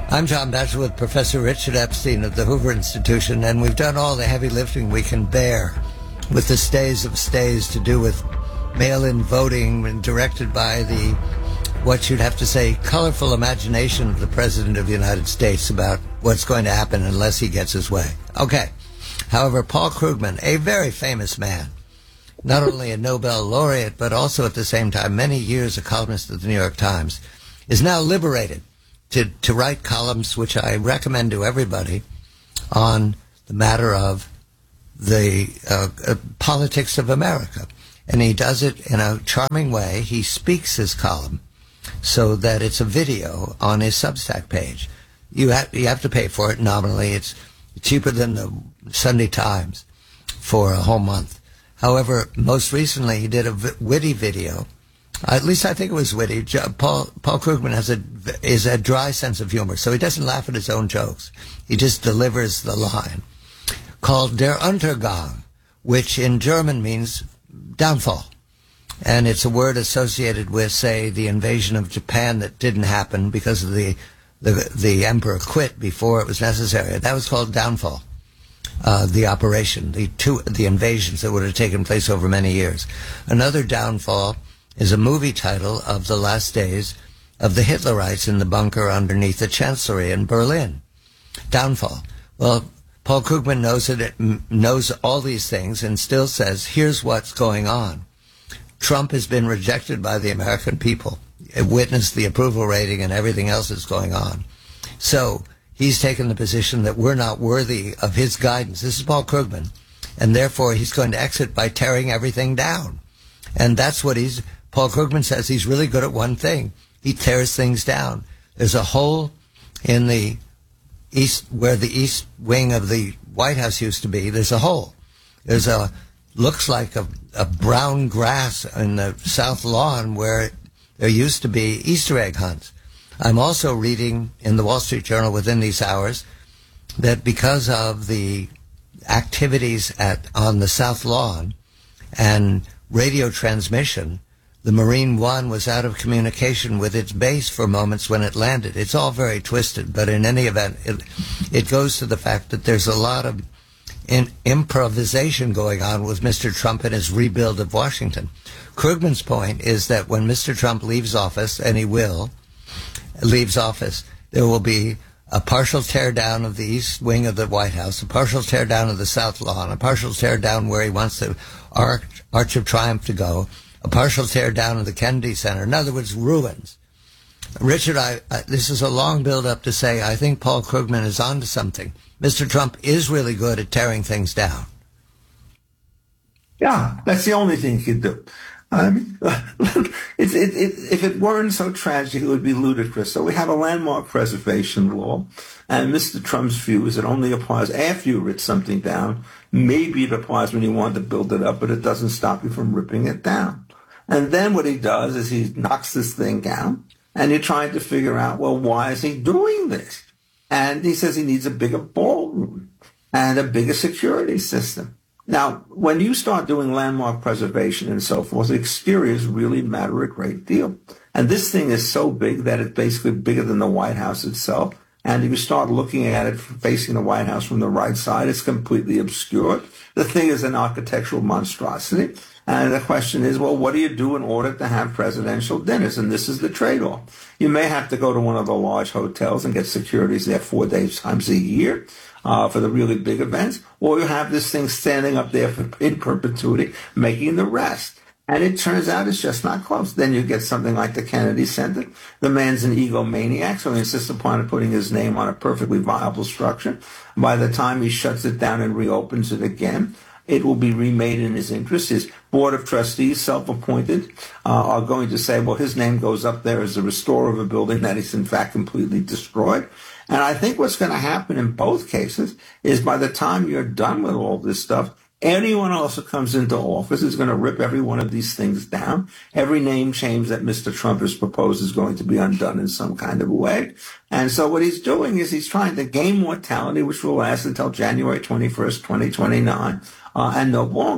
I'm John Batchelor with Professor Richard Epstein of the Hoover Institution, and we've done all the heavy lifting we can bear with the stays of stays to do with mail-in voting and directed by the, what you'd have to say, colorful imagination of the President of the United States about what's going to happen unless he gets his way. Okay. However, Paul Krugman, a very famous man, not only a Nobel laureate, but also at the same time many years a columnist at the New York Times, is now liberated to write columns, which I recommend to everybody, on the matter of the politics of America. And he does it in a charming way. He speaks his column so that it's a video on his Substack page. You have to pay for it nominally. It's cheaper than the Sunday Times for a whole month. However, most recently he did a witty video. At least I think it was witty. Paul Krugman is a dry sense of humor, so he doesn't laugh at his own jokes. He just delivers the line called Der Untergang, which in German means downfall. And it's a word associated with, say, the invasion of Japan that didn't happen because of the emperor quit before it was necessary. That was called downfall. The operation, the invasions that would have taken place over many years. Another downfall is a movie title of the last days of the Hitlerites in the bunker underneath the Chancellery in Berlin. Downfall. Well, Paul Krugman knows all these things and still says, here's what's going on. Trump has been rejected by the American people. Witness the approval rating and everything else that's going on. So he's taken the position that we're not worthy of his guidance. This is Paul Krugman. And therefore he's going to exit by tearing everything down. And that's what Paul Krugman says he's really good at one thing. He tears things down. There's a hole in the east, where the east wing of the White House used to be. There's a hole. Looks like a brown grass in the south lawn where there used to be Easter egg hunts. I'm also reading in the Wall Street Journal within these hours that because of the activities on the south lawn and radio transmission, the Marine One was out of communication with its base for moments when it landed. It's all very twisted, but in any event, it goes to the fact that there's a lot of improvisation going on with Mr. Trump and his rebuild of Washington. Krugman's point is that when Mr. Trump leaves office, and he leaves office, there will be a partial tear down of the east wing of the White House, a partial tear down of the south lawn, a partial tear down where he wants the Arch of Triumph to go, a partial tear down of the Kennedy Center. In other words, ruins. Richard, this is a long build-up to say I think Paul Krugman is onto something. Mr. Trump is really good at tearing things down. Yeah, that's the only thing he could do. If it weren't so tragic, it would be ludicrous. So we have a landmark preservation law, and Mr. Trump's view is it only applies after you rip something down. Maybe it applies when you want to build it up, but it doesn't stop you from ripping it down. And then what he does is he knocks this thing down, and you're trying to figure out, well, why is he doing this? And he says he needs a bigger ballroom and a bigger security system. Now, when you start doing landmark preservation and so forth, exteriors really matter a great deal. And this thing is so big that it's basically bigger than the White House itself. And if you start looking at it facing the White House from the right side, it's completely obscured. The thing is an architectural monstrosity. And the question is, well, what do you do in order to have presidential dinners? And this is the trade-off. You may have to go to one of the large hotels and get securities there 4 days times a year for the really big events, or you have this thing standing up there in perpetuity, making the rest. And it turns out it's just not close. Then you get something like the Kennedy Center. The man's an egomaniac, so he insists upon putting his name on a perfectly viable structure. By the time he shuts it down and reopens it again, it will be remade in his interest. His board of trustees, self-appointed, are going to say, well, his name goes up there as the restorer of a building that is in fact completely destroyed. And I think what's going to happen in both cases is by the time you're done with all this stuff, anyone else who comes into office is going to rip every one of these things down. Every name change that Mr. Trump has proposed is going to be undone in some kind of way. And so what he's doing is he's trying to gain mortality, which will last until January 21st, 2029, and no longer.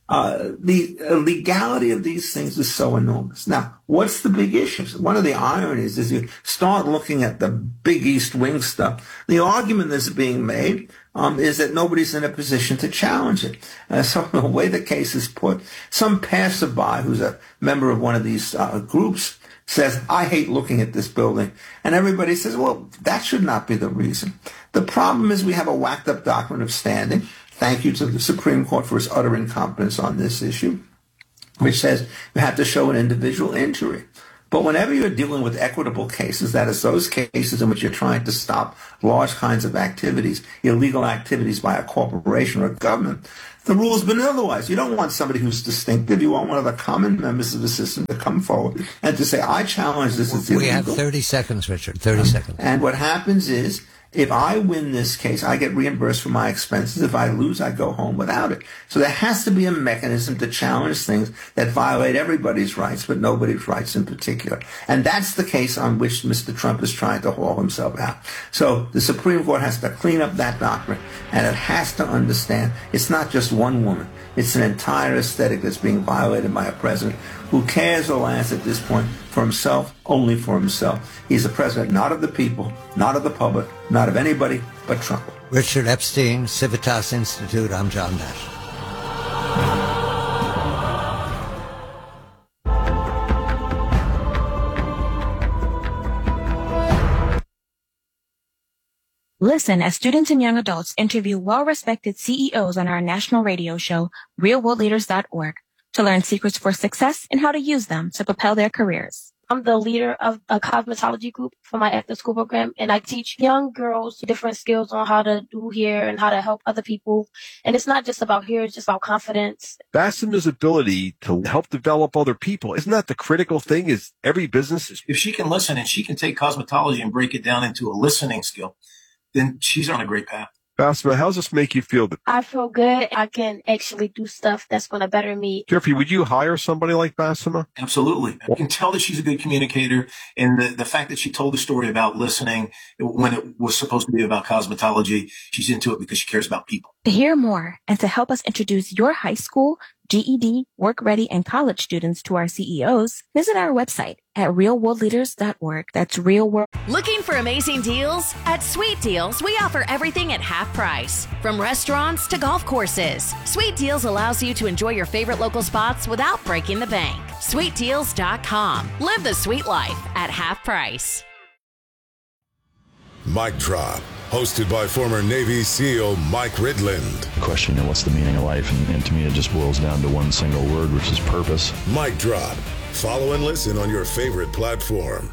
The legality of these things is so enormous. Now, what's the big issue? One of the ironies is you start looking at the big East Wing stuff. The argument that's being made is that nobody's in a position to challenge it. So the way the case is put, some passerby who's a member of one of these groups says, I hate looking at this building. And everybody says, well, that should not be the reason. The problem is we have a whacked up doctrine of standing. Thank you to the Supreme Court for its utter incompetence on this issue, which says you have to show an individual injury. But whenever you're dealing with equitable cases, that is those cases in which you're trying to stop large kinds of activities, illegal activities by a corporation or a government, the rule's been otherwise. You don't want somebody who's distinctive. You want one of the common members of the system to come forward and to say, I challenge this. It's illegal. We have 30 seconds, Richard, 30 seconds. And what happens is, if I win this case, I get reimbursed for my expenses. If I lose, I go home without it. So there has to be a mechanism to challenge things that violate everybody's rights, but nobody's rights in particular. And that's the case on which Mr. Trump is trying to haul himself out. So the Supreme Court has to clean up that doctrine, and it has to understand it's not just one woman. It's an entire aesthetic that's being violated by a president who cares, alas, at this point, for himself, only for himself. He's a president not of the people, not of the public, not of anybody but Trump. Richard Epstein, Civitas Institute. I'm John Nash. Listen as students and young adults interview well-respected CEOs on our national radio show, realworldleaders.org, to learn secrets for success and how to use them to propel their careers. I'm the leader of a cosmetology group for my after-school program, and I teach young girls different skills on how to do hair and how to help other people. And it's not just about hair, it's just about confidence. Bassema's ability to help develop other people, isn't that the critical thing? Is every business is... If she can listen and she can take cosmetology and break it down into a listening skill, then she's on a great path. Bassema, how does this make you feel? I feel good. I can actually do stuff that's going to better me. Jeffrey, would you hire somebody like Bassema? Absolutely. I can tell that she's a good communicator. And the fact that she told the story about listening when it was supposed to be about cosmetology, she's into it because she cares about people. To hear more and to help us introduce your high school, GED, work-ready, and college students to our CEOs, visit our website at realworldleaders.org. That's Real World. Looking for amazing deals? At Sweet Deals, we offer everything at half price. From restaurants to golf courses, Sweet Deals allows you to enjoy your favorite local spots without breaking the bank. SweetDeals.com. Live the sweet life at half price. Mic Drop, hosted by former Navy SEAL Mike Ridland. The question, what's the meaning of life? And to me, it just boils down to one single word, which is purpose. Mic Drop. Follow and listen on your favorite platform.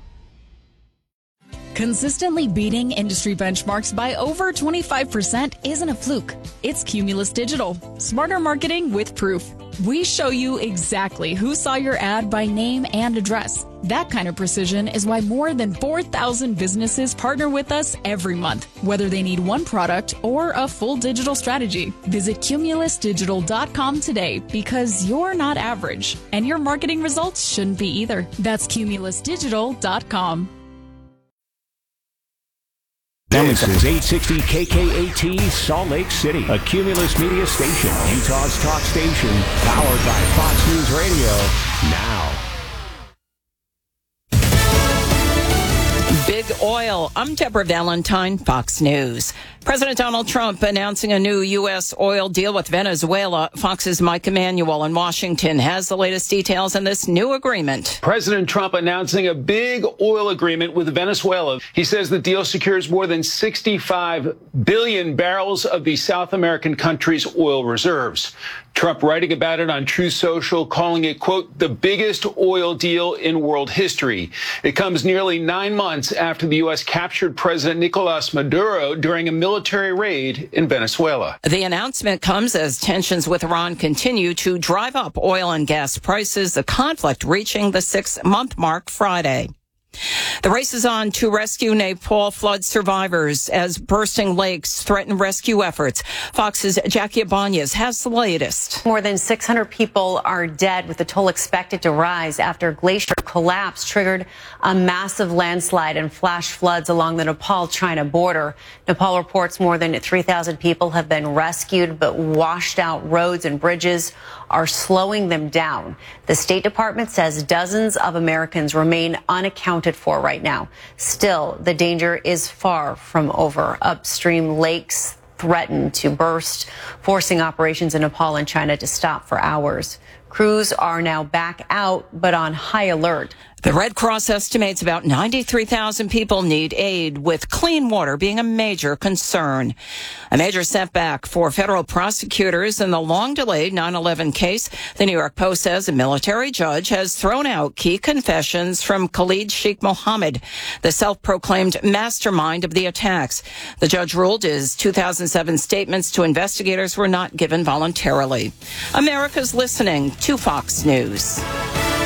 Consistently beating industry benchmarks by over 25% isn't a fluke. It's Cumulus Digital. Smarter marketing with proof. We show you exactly who saw your ad by name and address. That kind of precision is why more than 4,000 businesses partner with us every month, whether they need one product or a full digital strategy. Visit cumulusdigital.com today because you're not average, and your marketing results shouldn't be either. That's cumulusdigital.com. This is 860 KKAT Salt Lake City, a Cumulus Media station, Utah's talk station, powered by Fox News Radio. Now. Big oil. I'm Deborah Valentine, Fox News. President Donald Trump announcing a new U.S. oil deal with Venezuela. Fox's Mike Emanuel in Washington has the latest details on this new agreement. President Trump announcing a big oil agreement with Venezuela. He says the deal secures more than 65 billion barrels of the South American country's oil reserves. Trump writing about it on Truth Social, calling it, quote, the biggest oil deal in world history. It comes nearly 9 months after the U.S. captured President Nicolas Maduro during a military raid in Venezuela. The announcement comes as tensions with Iran continue to drive up oil and gas prices, the conflict reaching the 6-month mark Friday. The race is on to rescue Nepal flood survivors as bursting lakes threaten rescue efforts. Fox's Jackie Abanyas has the latest. More than 600 people are dead, with the toll expected to rise after a glacier collapse triggered a massive landslide and flash floods along the Nepal-China border. Nepal reports more than 3,000 people have been rescued, but washed out roads and bridges are slowing them down. The State Department says dozens of Americans remain unaccounted for right now. Still, the danger is far from over. Upstream lakes threaten to burst, forcing operations in Nepal and China to stop for hours. Crews are now back out, but on high alert. The Red Cross estimates about 93,000 people need aid, with clean water being a major concern. A major setback for federal prosecutors in the long-delayed 9/11 case. The New York Post says a military judge has thrown out key confessions from Khalid Sheikh Mohammed, the self-proclaimed mastermind of the attacks. The judge ruled his 2007 statements to investigators were not given voluntarily. America's listening to Fox News.